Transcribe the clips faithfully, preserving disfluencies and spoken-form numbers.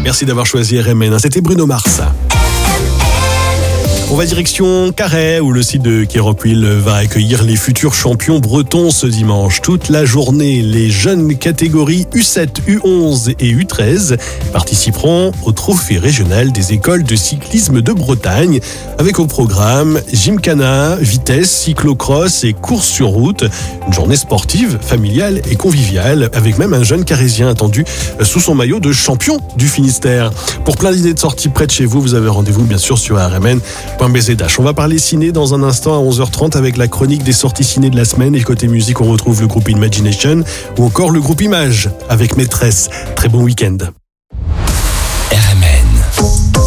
Merci d'avoir choisi R M N. C'était Bruno Mars. On va direction Carhaix où le site de Kéroquil va accueillir les futurs champions bretons ce dimanche. Toute la journée, les jeunes catégories U sept, U onze et U treize participeront au trophée régional des écoles de cyclisme de Bretagne avec au programme gymkhana, vitesse, cyclocross et course sur route. Une journée sportive, familiale et conviviale avec même un jeune carhésien attendu sous son maillot de champion du Finistère. Pour plein d'idées de sorties près de chez vous, vous avez rendez-vous bien sûr sur R M N. On va parler ciné dans un instant à onze heures trente avec la chronique des sorties ciné de la semaine. Et côté musique, on retrouve le groupe Imagination ou encore le groupe Image avec Maîtresse. Très bon week-end. R M N.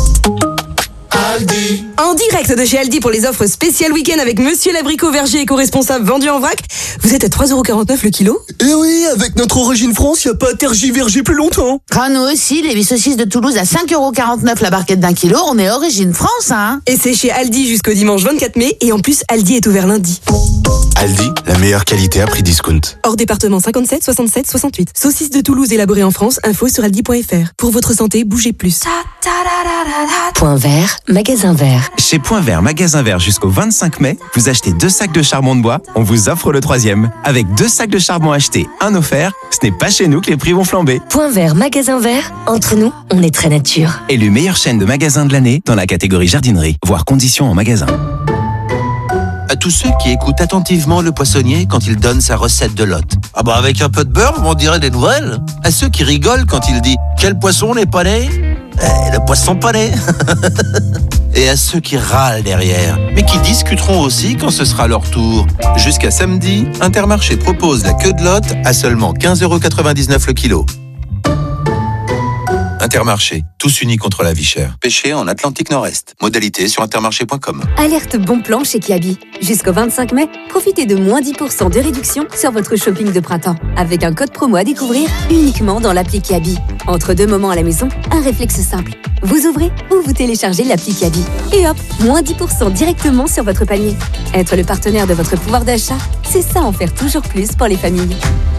Aldi. En direct de chez Aldi pour les offres spéciales week-end avec Monsieur Labricot, verger éco-responsable vendu en vrac. Vous êtes à trois euros quarante-neuf le kilo. Et oui, avec notre origine France, il n'y a pas à tergiverger plus longtemps. Ah, nous aussi, les saucisses de Toulouse à cinq euros quarante-neuf la barquette d'un kilo, on est origine France, hein. Et c'est chez Aldi jusqu'au dimanche vingt-quatre mai. Et en plus, Aldi est ouvert lundi. Aldi, la meilleure qualité à prix discount. Hors département cinquante-sept, soixante-sept, soixante-huit. Saucisses de Toulouse élaborées en France, info sur aldi point f r. Pour votre santé, bougez plus. Point vert, magasin vert. Chez Point Vert, magasin vert jusqu'au vingt-cinq mai, vous achetez deux sacs de charbon de bois, on vous offre le troisième. Avec deux sacs de charbon achetés, un offert, ce n'est pas chez nous que les prix vont flamber. Point Vert, magasin vert, entre nous, on est très nature. Élu meilleure chaîne de magasins de l'année dans la catégorie jardinerie, voire conditions en magasin. À tous ceux qui écoutent attentivement le poissonnier quand il donne sa recette de lotte. Ah bah avec un peu de beurre, on dirait des nouvelles. À ceux qui rigolent quand il dit « Quel poisson n'est pas né ?» Eh, le poisson pané. Et à ceux qui râlent derrière, mais qui discuteront aussi quand ce sera leur tour. Jusqu'à samedi, Intermarché propose la queue de lotte à seulement quinze euros quatre-vingt-dix-neuf le kilo. Intermarché, tous unis contre la vie chère. Pêché en Atlantique Nord-Est. Modalité sur intermarché point com. Alerte bon plan chez Kiabi. Jusqu'au vingt-cinq mai, profitez de moins dix pour cent de réduction sur votre shopping de printemps. Avec un code promo à découvrir uniquement dans l'appli Kiabi. Entre deux moments à la maison, un réflexe simple. Vous ouvrez ou vous téléchargez l'appli Kiabi. Et hop, moins dix pour cent directement sur votre panier. Être le partenaire de votre pouvoir d'achat, c'est ça en faire toujours plus pour les familles.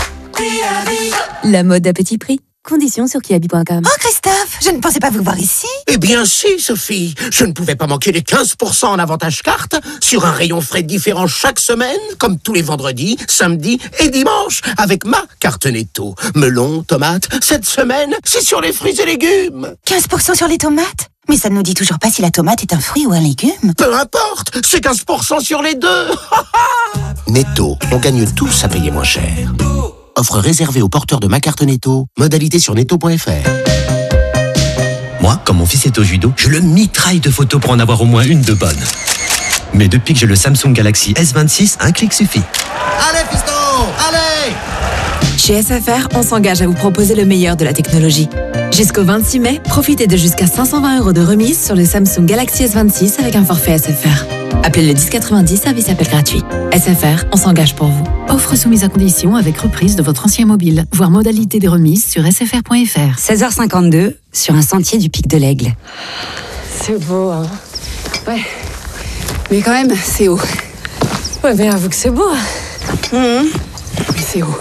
La mode à petit prix. Conditions sur kiabi point com. Oh Christophe, je ne pensais pas vous voir ici. Eh bien si Sophie, je ne pouvais pas manquer les quinze pour cent en avantage carte sur un rayon frais différent chaque semaine, comme tous les vendredis, samedis et dimanches, avec ma carte Netto. Melon, tomates, cette semaine, c'est sur les fruits et légumes. quinze pour cent sur les tomates? Mais ça ne nous dit toujours pas si la tomate est un fruit ou un légume. Peu importe, c'est quinze pour cent sur les deux. Netto, on gagne tous à payer moins cher. Offre réservée aux porteurs de ma carte Netto. Modalité sur netto point f r. Moi, quand mon fils est au judo, je le mitraille de photos pour en avoir au moins une de bonne. Mais depuis que j'ai le Samsung Galaxy S vingt-six, un clic suffit. Allez, fiston, allez! Chez S F R, on s'engage à vous proposer le meilleur de la technologie. Jusqu'au vingt-six mai, profitez de jusqu'à cinq cent vingt euros de remise sur le Samsung Galaxy S vingt-six avec un forfait S F R. Appelez le dix quatre-vingt-dix, service appel gratuit. S F R, on s'engage pour vous. Offre soumise à condition avec reprise de votre ancien mobile. Voir modalité des remises sur s f r point f r. seize heures cinquante-deux, sur un sentier du Pic de l'Aigle. C'est beau, hein. Ouais. Mais quand même, c'est haut. Ouais, mais avoue que c'est beau. Mmh. Mais c'est haut.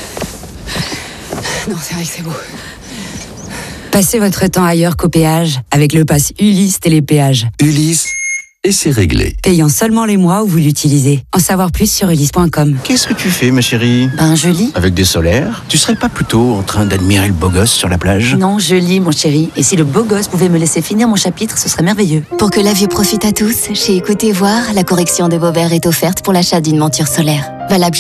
Non, c'est vrai que c'est beau. Passez votre temps ailleurs qu'au péage avec le pass Ulysse Télépéage. Ulysse, et c'est réglé. Payant seulement les mois où vous l'utilisez. En savoir plus sur ulysse point com. Qu'est-ce que tu fais, ma chérie? Ben, je lis. Avec des solaires? Tu serais pas plutôt en train d'admirer le beau gosse sur la plage? Non, je lis, mon chéri. Et si le beau gosse pouvait me laisser finir mon chapitre, ce serait merveilleux. Pour que la vue profite à tous, chez Écoutez Voir, la correction de vos verres est offerte pour l'achat d'une monture solaire. Valable